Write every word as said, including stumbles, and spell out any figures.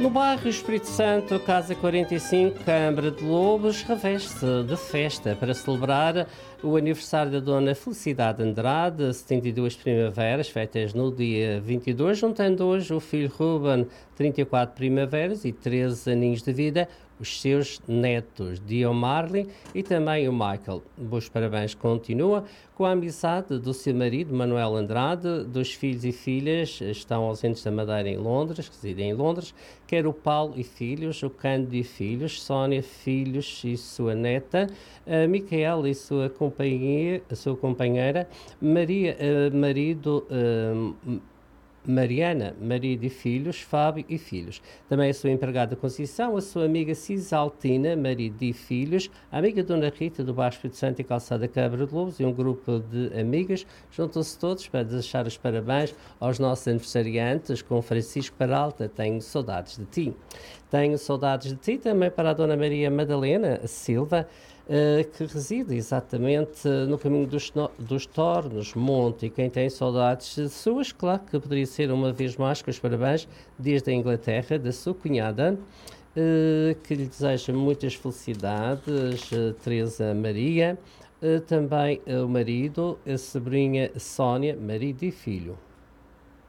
No bairro Espírito Santo, Casa quarenta e cinco, Câmara de Lobos, reveste de festa para celebrar o aniversário da Dona Felicidade Andrade, setenta e duas primaveras, feitas no dia vinte e dois, juntando hoje o filho Ruben, trinta e quatro primaveras e treze aninhos de vida, os seus netos, Dio Marley e também o Michael. Bons parabéns continua com a amizade do seu marido, Manuel Andrade, dos filhos e filhas, estão ausentes da Madeira em Londres, residem em Londres, quer o Paulo e filhos, o Cândido e filhos, Sónia, filhos e sua neta, a Micaela e sua companhia, a sua companheira, Maria, uh, marido... Uh, Mariana, marido e filhos, Fábio e filhos. Também a sua empregada Conceição, a sua amiga Cisaltina, marido e filhos, a amiga Dona Rita do Baixo Espírito Santo e Calçada Câmara de Lobos e um grupo de amigas. Juntam-se todos para deixar os parabéns aos nossos aniversariantes, com Francisco Peralta, tenho saudades de ti. Tenho saudades de ti também para a Dona Maria Madalena Silva, Uh, que reside exatamente uh, no caminho dos, no, dos Tornos, Monte, e quem tem saudades de suas, claro que poderia ser uma vez mais com os parabéns desde a Inglaterra, da sua cunhada, uh, que lhe deseja muitas felicidades, uh, Teresa Maria, uh, também uh, o marido, a sobrinha Sónia, marido e filho.